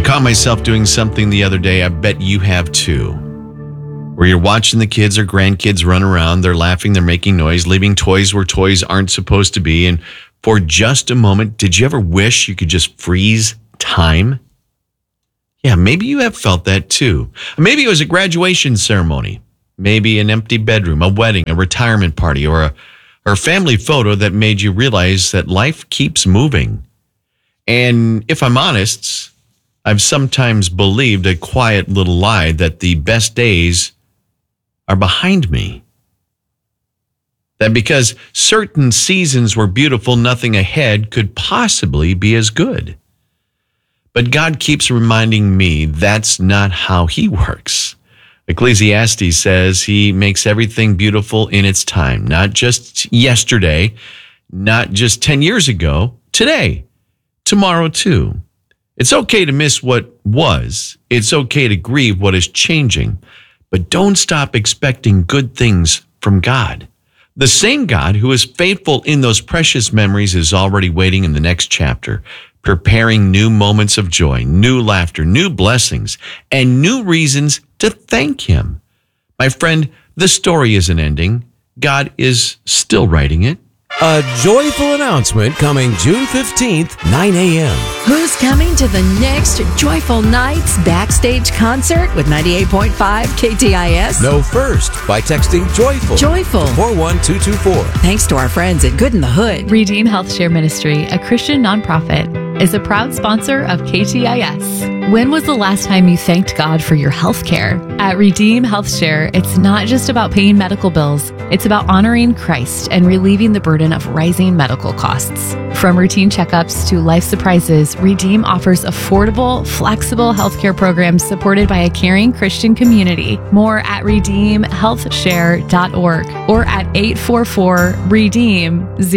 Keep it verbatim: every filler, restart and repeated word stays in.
caught myself doing something the other day, I bet you have too, where you're watching the kids or grandkids run around, they're laughing, they're making noise, leaving toys where toys aren't supposed to be. And for just a moment, did you ever wish you could just freeze time? Yeah, maybe you have felt that too. Maybe it was a graduation ceremony, maybe an empty bedroom, a wedding, a retirement party, or a, or a family photo that made you realize that life keeps moving. And if I'm honest, I've sometimes believed a quiet little lie that the best days are behind me. That because certain seasons were beautiful, nothing ahead could possibly be as good. But God keeps reminding me that's not how he works. Ecclesiastes says he makes everything beautiful in its time, not just yesterday, not just ten years ago, today, tomorrow too. It's okay to miss what was. It's okay to grieve what is changing. But don't stop expecting good things from God. The same God who is faithful in those precious memories is already waiting in the next chapter, preparing new moments of joy, new laughter, new blessings, and new reasons to thank him. My friend, the story isn't ending. God is still writing it. A joyful announcement coming June fifteenth, nine a.m. Who's coming to the next Joyful Nights backstage concert with ninety-eight point five K T I S? Know first by texting JOYFUL. Joyful. four one two two four. Thanks to our friends at Good in the Hood. Redeem Health Share Ministry, a Christian nonprofit, is a proud sponsor of K T I S. When was the last time you thanked God for your health care? At Redeem Health Share, it's not just about paying medical bills. It's about honoring Christ and relieving the burden of rising medical costs. From routine checkups to life surprises, Redeem offers affordable, flexible healthcare programs supported by a caring Christian community. More at redeem health share dot org or at eight four four REDEEM